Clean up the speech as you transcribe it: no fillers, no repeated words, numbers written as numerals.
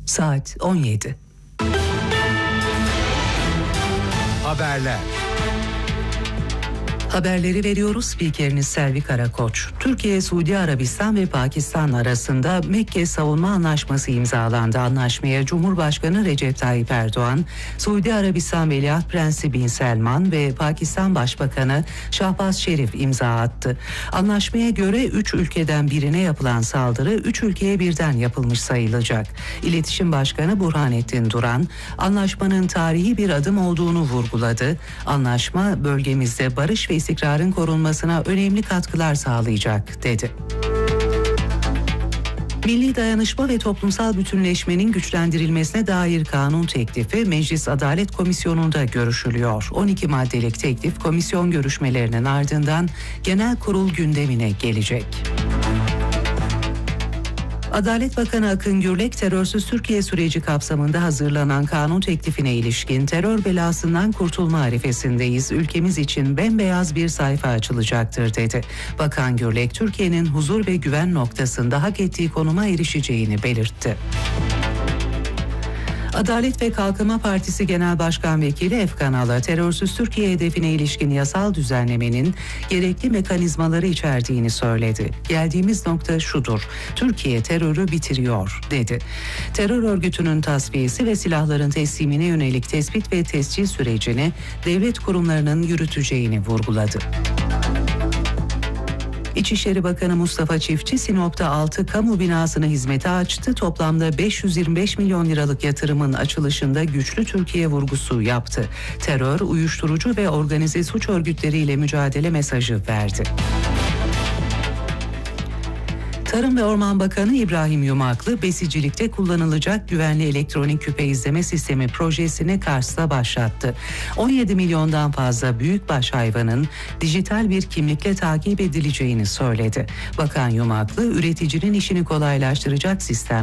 Saat 17. Haberler. Haberleri veriyoruz. Spikeriniz Selvi Karakoç. Türkiye, Suudi Arabistan ve Pakistan arasında Mekke Savunma Anlaşması imzalandı. Anlaşmaya Cumhurbaşkanı Recep Tayyip Erdoğan, Suudi Arabistan Veliaht Prensi Bin Selman ve Pakistan Başbakanı Şahbaz Şerif imza attı. Anlaşmaya göre 3 ülkeden birine yapılan saldırı 3 ülkeye birden yapılmış sayılacak. İletişim Başkanı Burhanettin Duran, anlaşmanın tarihi bir adım olduğunu vurguladı. Anlaşma bölgemizde barış ve istikrarın korunmasına önemli katkılar sağlayacak, dedi. Milli dayanışma ve toplumsal bütünleşmenin güçlendirilmesine dair kanun teklifi Meclis Adalet Komisyonu'nda görüşülüyor. 12 maddelik teklif komisyon görüşmelerinin ardından genel kurul gündemine gelecek. Adalet Bakanı Akın Gürlek, terörsüz Türkiye süreci kapsamında hazırlanan kanun teklifine ilişkin terör belasından kurtulma arifesindeyiz. Ülkemiz için bembeyaz bir sayfa açılacaktır, dedi. Bakan Gürlek, Türkiye'nin huzur ve güven noktasında hak ettiği konuma erişeceğini belirtti. Adalet ve Kalkınma Partisi Genel Başkan Vekili Efkan Ala, terörsüz Türkiye hedefine ilişkin yasal düzenlemenin gerekli mekanizmaları içerdiğini söyledi. Geldiğimiz nokta şudur: Türkiye terörü bitiriyor, dedi. Terör örgütünün tasfiyesi ve silahların teslimine yönelik tespit ve tescil sürecini devlet kurumlarının yürüteceğini vurguladı. İçişleri Bakanı Mustafa Çiftçi, Sinop'ta 6 kamu binasını hizmete açtı. Toplamda 525 milyon liralık yatırımın açılışında güçlü Türkiye vurgusu yaptı. Terör, uyuşturucu ve organize suç örgütleriyle mücadele mesajı verdi. Tarım ve Orman Bakanı İbrahim Yumaklı, besicilikte kullanılacak güvenli elektronik küpe izleme sistemi projesini Kars'ta başlattı. 17 milyondan fazla büyükbaş hayvanın dijital bir kimlikle takip edileceğini söyledi. Bakan Yumaklı, üreticinin işini kolaylaştıracak sistem